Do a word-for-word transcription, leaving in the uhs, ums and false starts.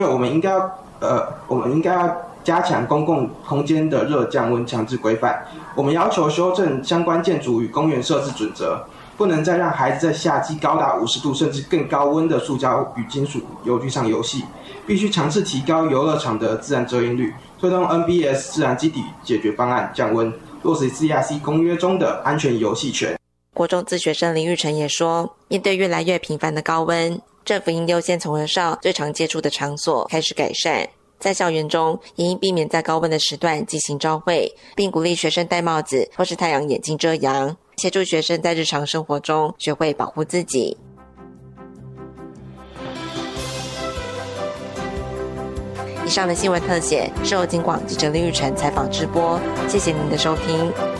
我们应该要呃，我们应该要加强公共空间的热降温强制规范。我们要求修正相关建筑与公园设置准则，不能再让孩子在夏季高达五十度甚至更高温的塑胶与金属游具上游戏，必须强制提高游乐场的自然遮阴率，推动 N B S 自然基底解决方案降温，落实 C R C 公约中的安全游戏权。 国中自学生林玉成也说，面对越来越频繁的高温，政府应优先从儿少最常接触的场所开始改善，在校园中也应避免在高温的时段进行朝会，并鼓励学生戴帽子或是太阳眼镜遮阳，协助学生在日常生活中学会保护自己。以上的新闻特写是由警广记者林玉成采访直播，谢谢您的收听。